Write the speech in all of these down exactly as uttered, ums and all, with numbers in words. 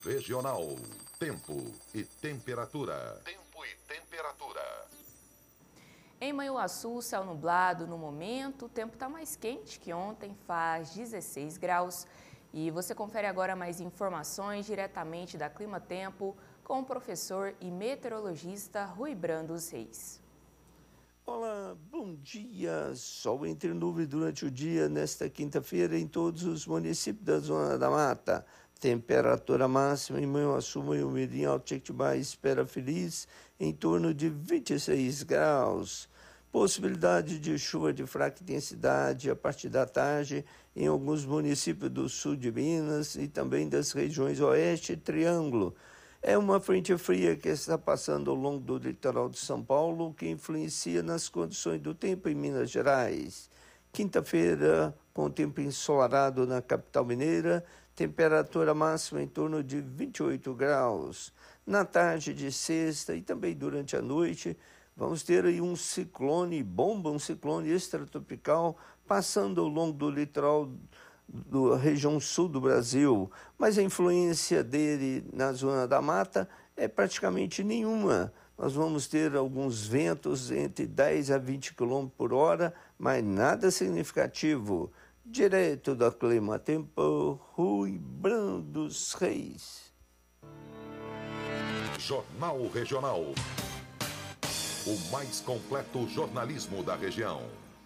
Regional, tempo e temperatura. Tempo e temperatura. Em Manhuaçu, céu nublado no momento, o tempo está mais quente que ontem, faz dezesseis graus. E você confere agora mais informações diretamente da Clima Tempo com o professor e meteorologista Rui Brandos Reis. Olá, bom dia. Sol entre nuvens durante o dia nesta quinta-feira em todos os municípios da Zona da Mata. Temperatura máxima em Manhuaçu, Manhumirim, Alto Jequitibá, Espera Feliz, em torno de vinte e seis graus. Possibilidade de chuva de fraca intensidade a partir da tarde em alguns municípios do sul de Minas e também das regiões Oeste e Triângulo. É uma frente fria que está passando ao longo do litoral de São Paulo, que influencia nas condições do tempo em Minas Gerais. Quinta-feira, com tempo ensolarado na capital mineira, temperatura máxima em torno de vinte e oito graus. Na tarde de sexta e também durante a noite, vamos ter aí um ciclone bomba, um ciclone extratropical, passando ao longo do litoral da região sul do Brasil, mas a influência dele na zona da mata é praticamente nenhuma. Nós vamos ter alguns ventos entre dez a vinte quilômetros por hora, mas nada significativo. Direto da Clima Tempo, Rui Brandos Reis. Jornal Regional. O mais completo jornalismo da região.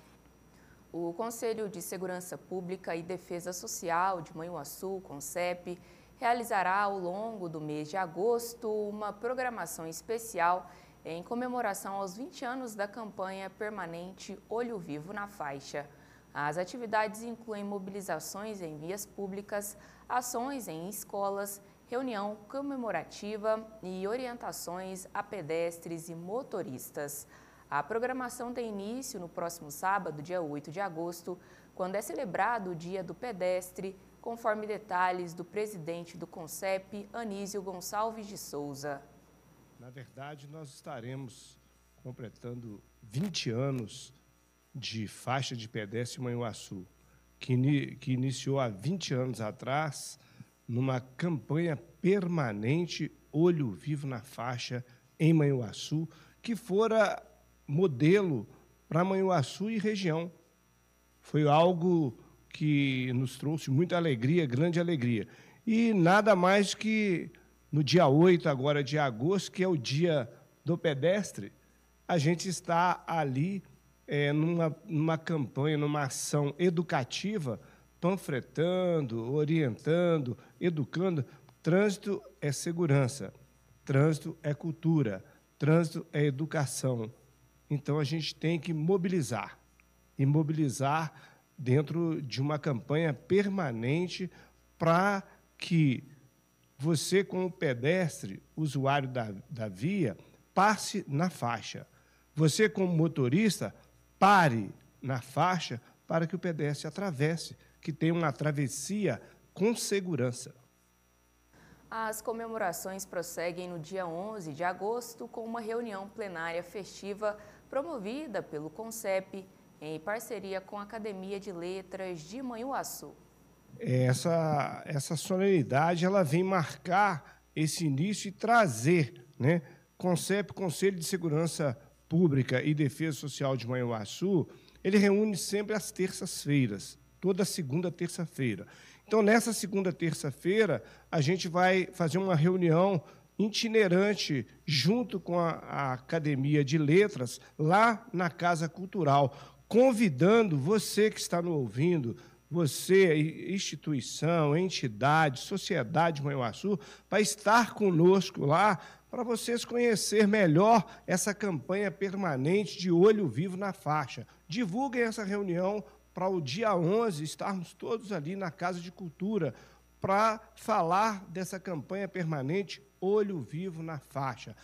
O Conselho de Segurança Pública e Defesa Social de Manhuaçu, CONSEP, realizará ao longo do mês de agosto uma programação especial em comemoração aos vinte anos da campanha permanente Olho Vivo na Faixa. As atividades incluem mobilizações em vias públicas, ações em escolas, reunião comemorativa e orientações a pedestres e motoristas. A programação tem início no próximo sábado, dia oito de agosto, quando é celebrado o Dia do Pedestre, conforme detalhes do presidente do CONSEP, Anísio Gonçalves de Souza. Na verdade, nós estaremos completando vinte anos de faixa de pedestre em Manhuaçu, que, in, que iniciou há vinte anos atrás numa campanha permanente Olho Vivo na Faixa em Manhuaçu, que fora modelo para Manhuaçu e região. Foi algo que nos trouxe muita alegria, grande alegria. E nada mais que no dia oito agora de agosto, que é o dia do pedestre, a gente está ali é, numa, numa campanha, numa ação educativa, panfletando, orientando, educando. Trânsito é segurança, trânsito é cultura, trânsito é educação. Então, a gente tem que mobilizar, e mobilizar dentro de uma campanha permanente para que você, como pedestre, usuário da, da via, passe na faixa. Você, como motorista, pare na faixa para que o pedestre atravesse, que tenha uma travessia com segurança. As comemorações prosseguem no dia onze de agosto com uma reunião plenária festiva promovida pelo CONSEP em parceria com a Academia de Letras de Manhuaçu. Essa, essa solenidade ela vem marcar esse início e trazer, né, CONSEP, Conselho de Segurança Pública e Defesa Social de Manhuaçu, ele reúne sempre às terças-feiras, toda segunda terça-feira. Então, nessa segunda terça-feira, a gente vai fazer uma reunião itinerante junto com a, a Academia de Letras, lá na Casa Cultural, convidando você que está nos ouvindo, você, instituição, entidade, sociedade de Manhuaçu, para estar conosco lá, para vocês conhecer melhor essa campanha permanente de Olho Vivo na Faixa. Divulguem essa reunião para o dia onze estarmos todos ali na Casa de Cultura para falar dessa campanha permanente Olho Vivo na Faixa.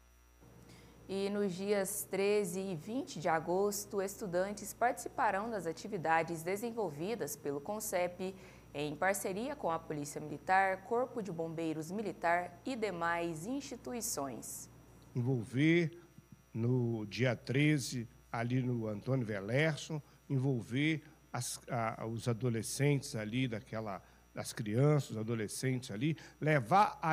E nos dias treze e vinte de agosto, estudantes participarão das atividades desenvolvidas pelo CONSEP em parceria com a Polícia Militar, Corpo de Bombeiros Militar e demais instituições. Envolver no dia treze, ali no Antônio Velerson, envolver as, a, os adolescentes ali daquela das crianças, adolescentes ali, levar a